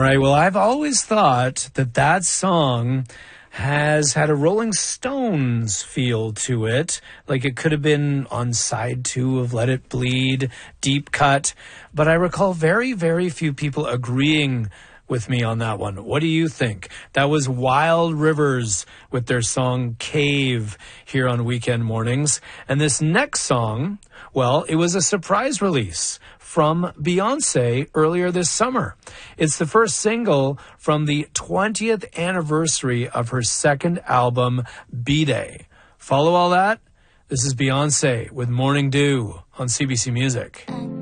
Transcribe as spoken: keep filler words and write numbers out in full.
right. Well, I've always thought that that song has had a Rolling Stones feel to it. Like it could have been on side two of Let It Bleed, deep cut. But I recall very, very few people agreeing with me on that one. What do you think? That was Wild Rivers with their song Cave here on Weekend Mornings. And this next song, well, it was a surprise release from Beyonce earlier this summer. It's the first single from the twentieth anniversary of her second album, B-Day. Follow all that? This is Beyonce with Morning Dew on C B C Music.